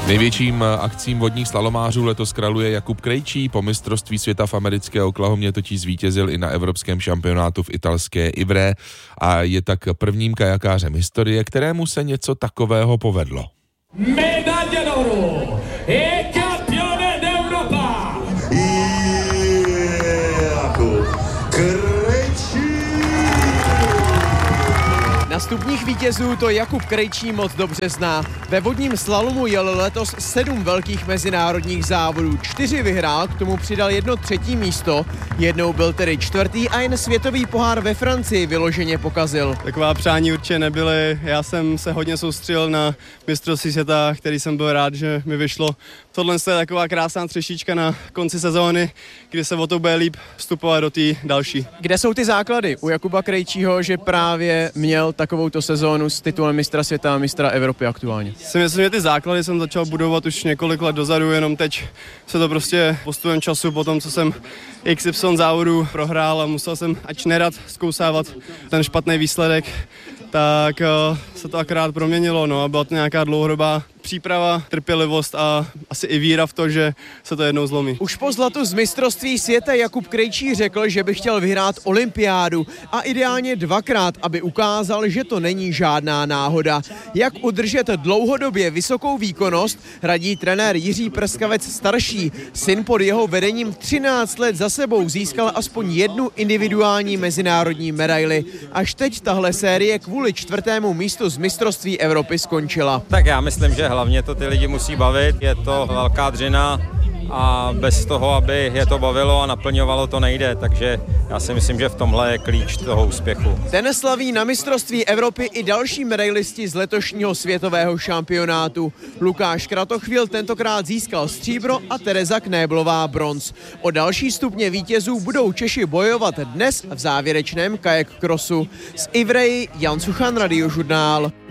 Největším akcím vodních slalomářů letos králuje Jakub Krejčí. Po mistrovství světa v americké Oklahomě totiž zvítězil i na evropském šampionátu v italské Ivrea a je tak prvním kajakářem historie, kterému se něco takového povedlo. Medaglia d'oro e campione d'Europa! Jakub Krejčí! Na stupních vítězů to Jakub Krejčí moc dobře zná. Ve vodním slalomu jel letos 7 velkých mezinárodních závodů. 4 vyhrál, k tomu přidal 1 třetí místo. Jednou byl tedy 4. a jen světový pohár ve Francii vyloženě pokazil. Taková přání určitě nebyly. Já jsem se hodně soustředil na mistrovství světa, který jsem byl rád, že mi vyšlo. Tohle je taková krásná třešička na konci sezóny, kdy se o to bude líp vstupovat do té další. Kde jsou ty základy u Jakuba Krejčího, že právě měl takovouto sezónu s titulem mistra světa a mistra Evropy aktuálně? Si myslím, že ty základy jsem začal budovat už několik let dozadu, jenom teď se to prostě postupem času, po tom, co jsem XY závodů prohrál a musel jsem ač nerad zkousávat ten špatný výsledek, tak se to akorát proměnilo, no, a byla to nějaká dlouhodobá příprava, trpělivost a asi i víra v to, že se to jednou zlomí. Už po zlatu z mistrovství světa Jakub Krejčí řekl, že by chtěl vyhrát olympiádu a ideálně 2krát, aby ukázal, že to není žádná náhoda. Jak udržet dlouhodobě vysokou výkonnost, radí trenér Jiří Prskavec starší. Syn pod jeho vedením 13 let za sebou získal aspoň 1 individuální mezinárodní medaili. Až teď tahle série kvůli 4. místu z mistrovství Evropy skončila. Tak já myslím, že hlavně to ty lidi musí bavit, je to velká dřina a bez toho, aby je to bavilo a naplňovalo, to nejde, takže já si myslím, že v tomhle je klíč toho úspěchu. Ten slaví na mistrovství Evropy i další medailisti z letošního světového šampionátu. Lukáš Kratochvil tentokrát získal stříbro a Tereza Knéblová bronz. O další stupně vítězů budou Češi bojovat dnes v závěrečném kajak crossu. Z Ivreji Jan Suchan, Radiožurnál.